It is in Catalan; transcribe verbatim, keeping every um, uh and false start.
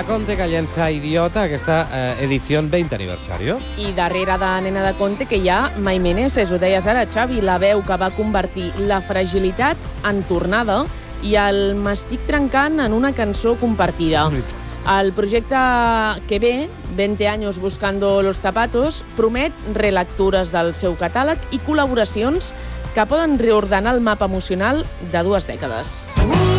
Conte, que llença Idiota, aquesta eh, edició vint aniversario. I darrere de Nena de Conte que hi ha Mai Meneses, ho deies ara, Xavi, la veu que va convertir la fragilitat en tornada i el m'estic trencant en una cançó compartida. El projecte que ve, veinte años buscando los zapatos, promet relectures del seu catàleg i col·laboracions que poden reordenar el mapa emocional de dues dècades.